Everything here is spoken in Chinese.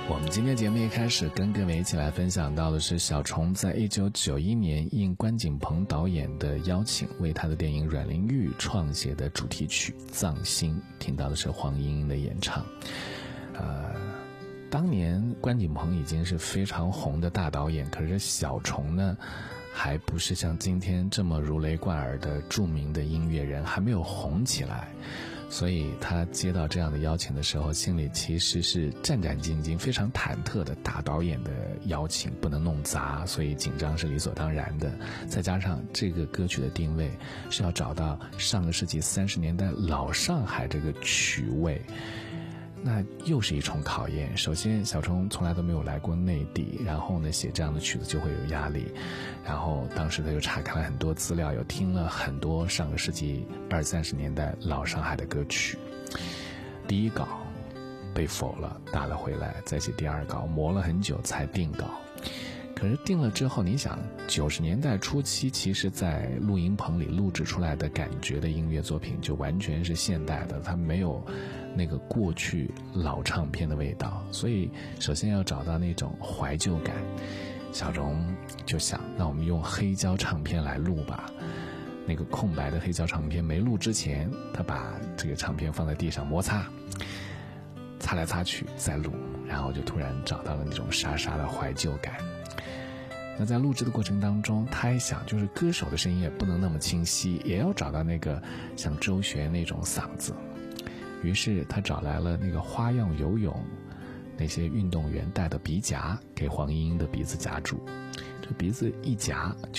我们今天节目一开始跟各位一起来分享到的是小虫在1991年应关锦鹏导演的邀请，为他的电影《阮玲玉》创写的主题曲《藏心》，听到的是黄莺莺的演唱。当年关锦鹏已经是非常红的大导演，可是小虫呢还不是像今天这么如雷贯耳的著名的音乐人，还没有红起来，所以他接到这样的邀请的时候，心里其实是战战兢兢，非常忐忑的。大导演的邀请不能弄砸，所以紧张是理所当然的。再加上这个歌曲的定位是要找到上个世纪30年代老上海这个曲味，那又是一重考验。首先小虫从来都没有来过内地，然后呢写这样的曲子就会有压力，然后当时他就查看了很多资料，有听了很多上个世纪20-30年代老上海的歌曲。第一稿被否了，打了回来，再写第二稿，磨了很久才定稿。可是定了之后，你想90年代初期，其实在录音棚里录制出来的感觉的音乐作品就完全是现代的，它没有那个过去老唱片的味道，所以首先要找到那种怀旧感。小虫就想，那我们用黑胶唱片来录吧。那个空白的黑胶唱片没录之前，他把这个唱片放在地上摩擦，擦来擦去再录，然后就突然找到了那种沙沙的怀旧感。那在录制的过程当中，他也想，就是歌手的声音也不能那么清晰，也要找到那个像周璇那种嗓子。于是他找来了那个花样游泳那些运动员戴的鼻夹，给黄莺莺的鼻子夹住，这鼻子一夹